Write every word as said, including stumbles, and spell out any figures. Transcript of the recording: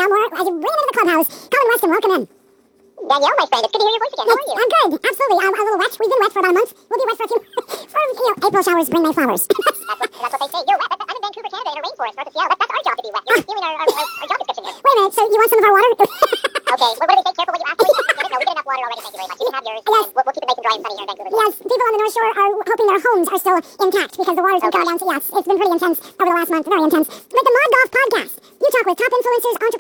Elmore. As you bring him into the clubhouse, Colin Weston, welcome in. Danielle, my friend, it's good to hear your voice again. How are you? I'm good, absolutely. I'm a little wet. We've been wet for about a month. We'll be wet for a few, for, you know, April showers bring May flowers. that's, what, that's what they say. You're wet. I'm in Vancouver, Canada, in a rainforest north of Seattle. That, that's our job to be wet. You're stealing our, our, our, our job description here. Wait a minute, so you want some of our water? Okay, what, what do they say? Careful what you ask for. You get it? No, we get enough water already. Thank you very much. You can have yours. Yes. And we'll, we'll keep it nice and dry and sunny here in Vancouver. Yes, people on the North Shore are hoping their homes are still intact because the water's been Oh, coming down. So yes, it's been pretty intense over the last month. Very intense. But the Mod Golf Podcast. You talk with top influencers, entrepreneurs,